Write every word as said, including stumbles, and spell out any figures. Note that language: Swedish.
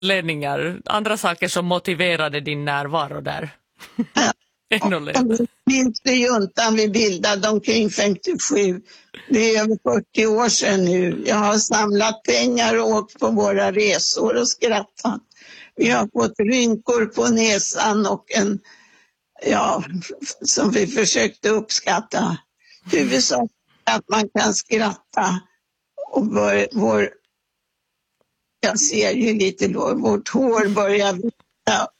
anledningar, andra saker som motiverade din närvaro där? Ännu längre. Minsta juntan vi bildade omkring femtiosju. Det är över fyrtio år sedan nu. Jag har samlat pengar och åkt på våra resor och skrattat. Vi har fått rynkor på näsan och en, ja, som vi försökte uppskatta. Huvudsaken att man kan skratta. Och vår, vår jag ser ju lite då, vårt hår börjar vita